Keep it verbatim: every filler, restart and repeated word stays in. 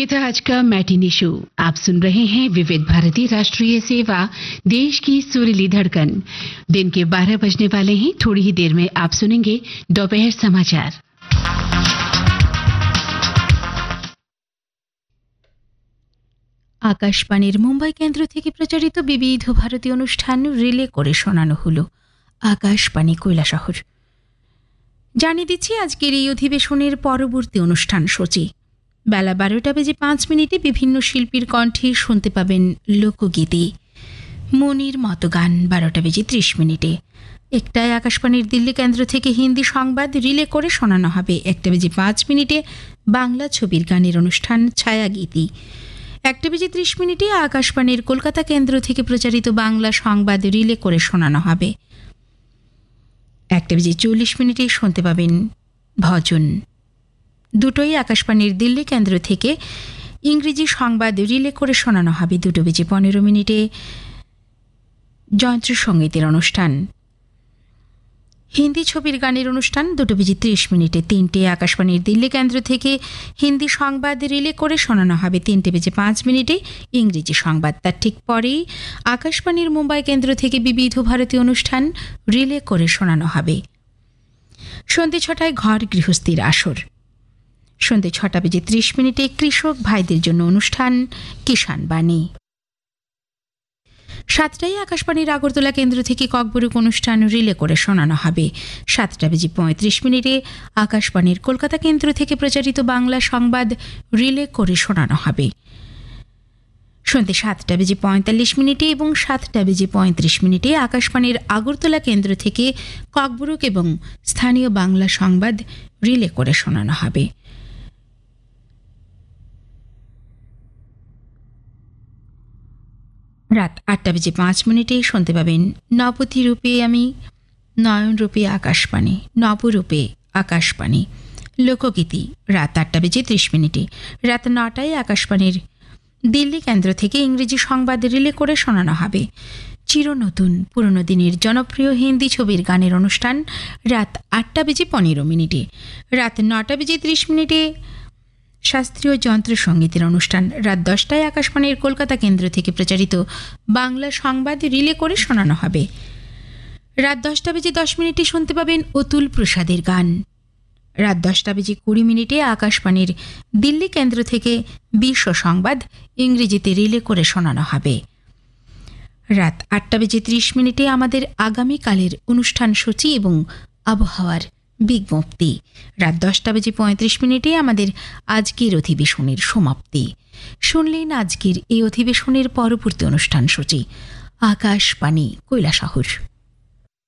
था आज का मैटिनी शो। आप सुन रहे हैं विविध भारती राष्ट्रीय सेवा, देश की सुरीली धड़कन। दिन के बारह बजने वाले हैं। थोड़ी ही देर में आप सुनेंगे दोपहर समाचार। আকাশবাণীর মুম্বাই কেন্দ্র থেকে প্রচারিত বিবিধ ভারতীয় অনুষ্ঠান রিলে করে শোনানো হলো আকাশবাণী কৈলাসহর। জানিয়ে দিচ্ছি আজকের এই অধিবেশনের পরবর্তী অনুষ্ঠান সূচি। বেলা বারোটা বেজে পাঁচ মিনিটে বিভিন্ন শিল্পীর কণ্ঠে শুনতে পাবেন লোকগীতি, মনির মতো গান বারোটা বেজে ত্রিশ মিনিটে। একটায় আকাশবাণীর দিল্লি কেন্দ্র থেকে হিন্দি সংবাদ রিলে করে শোনানো হবে। একটা বেজে পাঁচ মিনিটে বাংলা ছবির গানের অনুষ্ঠান ছায়াগীতি। একটা বেজে ত্রিশ মিনিটে আকাশবাণীর কলকাতা কেন্দ্র থেকে প্রচারিত বাংলা সংবাদ রিলে করে শোনানো হবে। একটা বেজে চল্লিশ মিনিটে শুনতে পাবেন ভজন। দুটোই আকাশবাণীর দিল্লি কেন্দ্র থেকে ইংরেজি সংবাদ রিলে করে শোনানো হবে। দুটো বেজে পনেরো মিনিটে যন্ত্রসঙ্গীতের অনুষ্ঠান, হিন্দি ছবির গানের অনুষ্ঠান দুটো বেজে ত্রিশ মিনিটে। তিনটে আকাশবাণীর দিল্লি কেন্দ্র থেকে হিন্দি সংবাদ রিলে করে শোনানো হবে। তিনটে বেজে পাঁচ মিনিটে ইংরেজি সংবাদ। তার ঠিক পরেই আকাশবাণীর মুম্বাই কেন্দ্র থেকে বিবিধ ভারতীয় অনুষ্ঠান রিলে করে শোনানো হবে। সন্ধ্যে ছটায় ঘর গৃহস্থীর আসর। সন্ধ্যে ছটা বেজে ত্রিশ মিনিটে কৃষক ভাইদের জন্য অনুষ্ঠান কিষাণ বাণী। সাতটায় আকাশবাণীর আগরতলা কেন্দ্র থেকে ককবরক অনুষ্ঠান রিলে করে শোনানো হবে। সাতটা বেজে পঁয়ত্রিশ মিনিটে আকাশবাণীর কলকাতা কেন্দ্র থেকে প্রচারিত বাংলা সংবাদ রিলে করে শোনানো হবে। সন্ধ্যে সাতটা বেজে পঁয়তাল্লিশ মিনিটে এবং সাতটা বেজে পঁয়ত্রিশ মিনিটে আকাশবাণীর আগরতলা কেন্দ্র থেকে ককবরক এবং স্থানীয় বাংলা সংবাদ রিলে করে শোনানো হবে। রাত আটটা বেজে পাঁচ মিনিটে শুনতে পাবেন নবতী রূপে আমি, নয়ন রূপে আকাশবাণী, নবরূপে আকাশবাণী লোকগীতি। রাত আটটা বেজে ত্রিশ মিনিটে। রাত নটায় আকাশবাণীর দিল্লি কেন্দ্র থেকে ইংরেজি সংবাদ রিলে করে শোনানো হবে। চিরনতুন পুরনো দিনের জনপ্রিয় হিন্দি ছবির গানের অনুষ্ঠান রাত আটটা বেজে পনেরো মিনিটে। রাত নটা বেজে ত্রিশ মিনিটে শাস্ত্রীয় যন্ত্রসঙ্গীতের অনুষ্ঠান। রাত দশটায় আকাশবাণীর কলকাতা কেন্দ্র থেকে প্রচারিত বাংলা সংবাদ রিলে করে শোনানো হবে। রাত দশটা বেজে দশ মিনিটে শুনতে পাবেন অতুল প্রসাদের গান। রাত দশটা বেজে কুড়ি মিনিটে আকাশবাণীর দিল্লি কেন্দ্র থেকে বিশ্ব সংবাদ ইংরেজিতে রিলে করে শোনানো হবে। রাত আটটা বেজে ত্রিশ মিনিটে আমাদের আগামীকালের অনুষ্ঠান সূচি এবং আবহাওয়ার বিজ্ঞপ্তি। রাত দশটা বেজে পঁয়ত্রিশ মিনিটে আমাদের আজকের অধিবেশনের সমাপ্তি। শুনলেন আজকের এই অধিবেশনের পরবর্তী অনুষ্ঠান সূচি। আকাশবাণী কৈলাসহর।